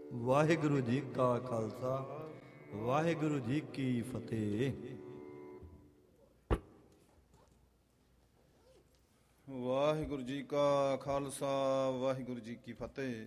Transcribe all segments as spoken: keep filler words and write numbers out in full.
ਵਾਹਿਗੁਰੂ ਜੀ ਕਾ ਖਾਲਸਾ, ਵਾਹਿਗੁਰੂ ਜੀ ਕੀ ਫਤਿਹ। ਵਾਹਿਗੁਰੂ ਜੀ ਕਾ ਖਾਲਸਾ, ਵਾਹਿਗੁਰੂ ਜੀ ਕੀ ਫਤਿਹ।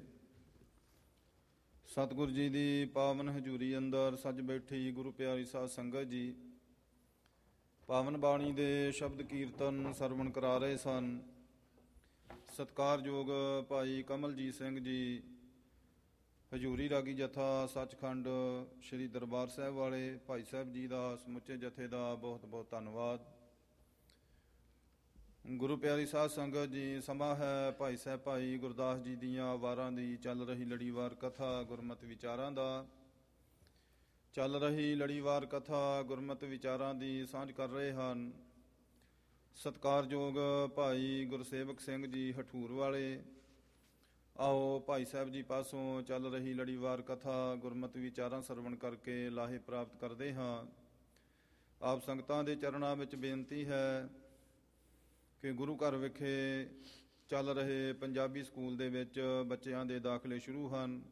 ਸਤਿਗੁਰੂ ਜੀ ਦੀ ਪਾਵਨ ਹਜ਼ੂਰੀ ਅੰਦਰ ਸੱਜ ਬੈਠੀ ਗੁਰੂ ਪਿਆਰੀ ਸਾਧ ਸੰਗਤ ਜੀ ਪਾਵਨ ਬਾਣੀ ਦੇ ਸ਼ਬਦ ਕੀਰਤਨ ਸਰਵਣ ਕਰਾ ਰਹੇ ਸਨ। ਸਤਿਕਾਰਯੋਗ ਭਾਈ ਕਮਲਜੀਤ ਸਿੰਘ ਜੀ ਹਜ਼ੂਰੀ ਰਾਗੀ ਜਥਾ ਸੱਚਖੰਡ ਸ੍ਰੀ ਦਰਬਾਰ ਸਾਹਿਬ ਵਾਲੇ ਭਾਈ ਸਾਹਿਬ ਜੀ ਦਾ ਸਮੁੱਚੇ ਜਥੇ ਦਾ ਬਹੁਤ ਬਹੁਤ ਧੰਨਵਾਦ। ਗੁਰੂ ਪਿਆਰੀ ਸਾਧ ਸੰਗਤ ਜੀ, ਸਮਾਂ ਹੈ ਭਾਈ ਸਾਹਿਬ ਭਾਈ ਗੁਰਦਾਸ ਜੀ ਦੀਆਂ ਵਾਰਾਂ ਦੀ ਚੱਲ ਰਹੀ ਲੜੀਵਾਰ ਕਥਾ ਗੁਰਮਤਿ ਵਿਚਾਰਾਂ ਦਾ ਚੱਲ ਰਹੀ ਲੜੀਵਾਰ ਕਥਾ ਗੁਰਮਤਿ ਵਿਚਾਰਾਂ ਦੀ ਸਾਂਝ ਕਰ ਰਹੇ ਹਨ। ਸਤਿਕਾਰਯੋਗ ਭਾਈ ਗੁਰਸੇਵਕ ਸਿੰਘ ਜੀ ਹਠੂਰ ਵਾਲੇ, ਆਓ ਭਾਈ ਸਾਹਿਬ ਜੀ ਪਾਸੋਂ ਚੱਲ ਰਹੀ ਲੜੀਵਾਰ ਕਥਾ ਗੁਰਮਤਿ ਵਿਚਾਰਾਂ ਸਰਵਣ ਕਰਕੇ ਲਾਹੇ ਪ੍ਰਾਪਤ ਕਰਦੇ ਹਾਂ। ਆਪ ਸੰਗਤਾਂ ਦੇ ਚਰਨਾਂ ਵਿੱਚ ਬੇਨਤੀ ਹੈ ਕਿ ਗੁਰੂ ਘਰ ਵਿਖੇ ਚੱਲ ਰਹੇ ਪੰਜਾਬੀ ਸਕੂਲ ਦੇ ਵਿੱਚ ਬੱਚਿਆਂ ਦੇ ਦਾਖਲੇ ਸ਼ੁਰੂ ਹਨ।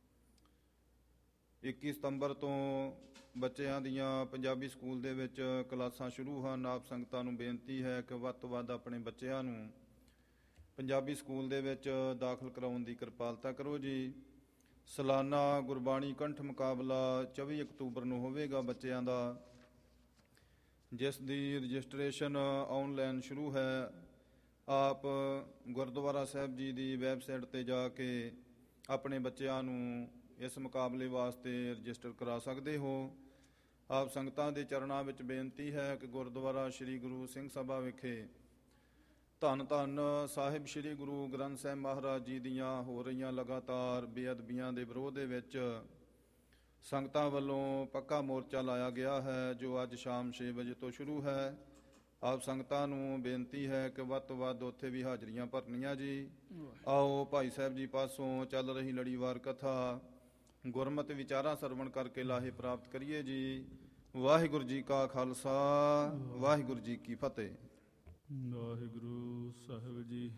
ਇੱਕੀ ਸਤੰਬਰ ਤੋਂ ਬੱਚਿਆਂ ਦੀਆਂ ਪੰਜਾਬੀ ਸਕੂਲ ਦੇ ਵਿੱਚ ਕਲਾਸਾਂ ਸ਼ੁਰੂ ਹਨ। ਆਪ ਸੰਗਤਾਂ ਨੂੰ ਬੇਨਤੀ ਹੈ ਕਿ ਵੱਧ ਤੋਂ ਵੱਧ ਆਪਣੇ ਬੱਚਿਆਂ ਨੂੰ ਪੰਜਾਬੀ ਸਕੂਲ ਦੇ ਵਿੱਚ ਦਾਖਲ ਕਰਾਉਣ ਦੀ ਕਿਰਪਾਲਤਾ ਕਰੋ ਜੀ। ਸਾਲਾਨਾ ਗੁਰਬਾਣੀ ਕੰਠ ਮੁਕਾਬਲਾ ਚੌਵੀ ਅਕਤੂਬਰ ਨੂੰ ਹੋਵੇਗਾ ਬੱਚਿਆਂ ਦਾ, ਜਿਸ ਦੀ ਰਜਿਸਟ੍ਰੇਸ਼ਨ ਆਨਲਾਈਨ ਸ਼ੁਰੂ ਹੈ। ਆਪ ਗੁਰਦੁਆਰਾ ਸਾਹਿਬ ਜੀ ਦੀ ਵੈਬਸਾਈਟ 'ਤੇ ਜਾ ਕੇ ਆਪਣੇ ਬੱਚਿਆਂ ਨੂੰ ਇਸ ਮੁਕਾਬਲੇ ਵਾਸਤੇ ਰਜਿਸਟਰ ਕਰਾ ਸਕਦੇ ਹੋ। ਆਪ ਸੰਗਤਾਂ ਦੇ ਚਰਨਾਂ ਵਿੱਚ ਬੇਨਤੀ ਹੈ ਕਿ ਗੁਰਦੁਆਰਾ ਸ੍ਰੀ ਗੁਰੂ ਸਿੰਘ ਸਭਾ ਵਿਖੇ ਧੰਨ ਧੰਨ ਸਾਹਿਬ ਸ੍ਰੀ ਗੁਰੂ ਗ੍ਰੰਥ ਸਾਹਿਬ ਮਹਾਰਾਜ ਜੀ ਦੀਆਂ ਹੋ ਰਹੀਆਂ ਲਗਾਤਾਰ ਬੇਅਦਬੀਆਂ ਦੇ ਵਿਰੋਧ ਦੇ ਵਿੱਚ ਸੰਗਤਾਂ ਵੱਲੋਂ ਪੱਕਾ ਮੋਰਚਾ ਲਾਇਆ ਗਿਆ ਹੈ, ਜੋ ਅੱਜ ਸ਼ਾਮ ਛੇ ਵਜੇ ਤੋਂ ਸ਼ੁਰੂ ਹੈ। ਆਪ ਸੰਗਤਾਂ ਨੂੰ ਬੇਨਤੀ ਹੈ ਕਿ ਵੱਧ ਤੋਂ ਵੱਧ ਉੱਥੇ ਵੀ ਹਾਜ਼ਰੀਆਂ ਭਰਨੀਆਂ ਜੀ। ਆਓ ਭਾਈ ਸਾਹਿਬ ਜੀ ਪਾਸੋਂ ਚੱਲ ਰਹੀ ਲੜੀਵਾਰ ਕਥਾ ਗੁਰਮਤਿ ਵਿਚਾਰਾਂ ਸਰਵਣ ਕਰਕੇ ਲਾਹੇ ਪ੍ਰਾਪਤ ਕਰੀਏ ਜੀ। ਵਾਹਿਗੁਰੂ ਜੀ ਕਾ ਖਾਲਸਾ, ਵਾਹਿਗੁਰੂ ਜੀ ਕੀ ਫਤਿਹ। ਵਾਹਿਗੁਰੂ ਸਾਹਿਬ ਜੀ।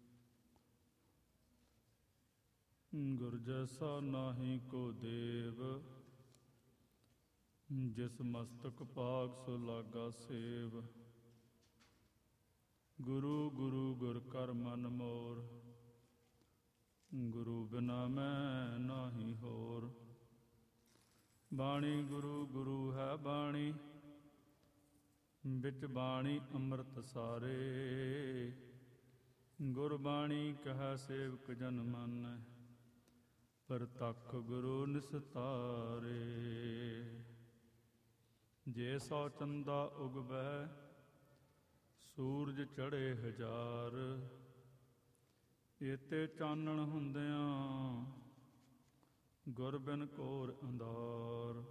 ਗੁਰ ਜੈਸਾ ਨਾਹੀ ਕੋ ਦੇਵ, ਜਿਸ ਮਸਤਕ ਭਾਗ ਸੋ ਲਾਗਾ ਸੇਵ। ਗੁਰੂ ਗੁਰੂ ਗੁਰ ਕਰ ਮਨ ਮੋਰ, ਗੁਰੂ ਬਿਨਾ ਮੈਂ ਨਾਹੀ ਹੋਰ। ਬਾਣੀ ਗੁਰੂ ਗੁਰੂ ਹੈ ਬਾਣੀ, ਵਿੱਚ ਬਾਣੀ ਅੰਮ੍ਰਿਤ ਸਾਰੇ। ਗੁਰਬਾਣੀ ਕਹੈ ਸੇਵਕ ਜਨ ਮਾਨੈ, ਪ੍ਰਤੱਖ ਗੁਰੂ ਨਿਸਤਾਰੇ। ਜੇ ਸੌ ਚੰਦਾ ਉਗਵੈ, ਸੂਰਜ ਚੜ੍ਹੇ ਹਜ਼ਾਰ। ਏਤੇ ਚਾਨਣ ਹੁੰਦਿਆਂ, ਗੁਰ ਬਿਨ ਘੋਰ ਅੰਧਾਰ।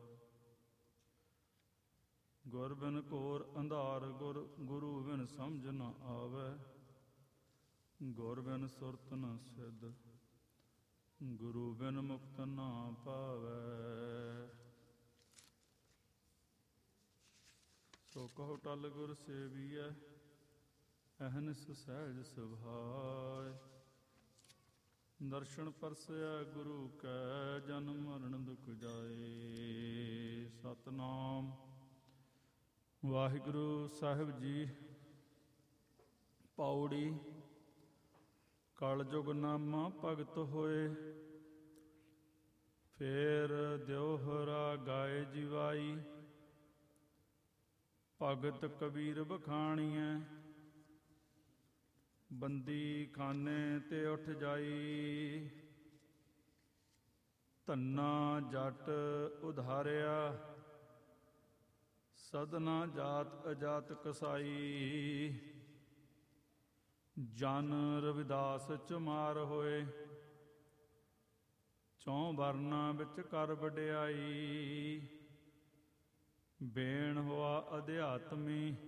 ਗੁਰ ਬਿਨ ਘੋਰ ਅੰਧਾਰ, ਗੁਰ ਗੁਰੂ ਬਿਨ ਸਮਝ ਨ ਆਵੈ। ਗੁਰ ਬਿਨ ਸੁਰਤ ਨ ਸਿੱਧ, ਗੁਰੂ ਬਿਨ ਮੁਕਤ ਨਾ ਪਾਵੈ। ਸੋ ਕਹੋ ਟਲ ਗੁਰ ਸੇਵੀਐ, ਅਹਨਿਸ ਸਹਿਜ ਸੁਭਾਇ। ਦਰਸ਼ਨ ਪਰਸੈ ਗੁਰੂ ਕੈ, ਜਨਮ ਮਰਨ ਦੁਖ ਜਾਏ। ਸਤਿਨਾਮ ਵਾਹਿਗੁਰੂ ਸਾਹਿਬ ਜੀ। ਪੌੜੀ। ਕਲਯੁਗ ਨਾਮਾ ਭਗਤ ਹੋਏ, ਫੇਰ ਦਿਓਹਰਾ ਗਾਏ ਜਿਵਾਈ। ਭਗਤ ਕਬੀਰ ਬਖਾਣੀਐ, ਬੰਦੀ ਖਾਨੇ ਤੇ ਉੱਠ ਜਾਈ। ਧੰਨਾ ਜੱਟ ਉਧਾਰਿਆ, ਸਦਨਾ ਜਾਤ ਅਜਾਤ ਕਸਾਈ। ਜਨ ਰਵਿਦਾਸ ਚੁਮਾਰ ਹੋਏ, ਚੌਂ ਵਰਨਾਂ ਵਿੱਚ ਕਰ ਵਡਿਆਈ। ਬੇਣ ਹੋਆ ਅਧਿਆਤਮੀ,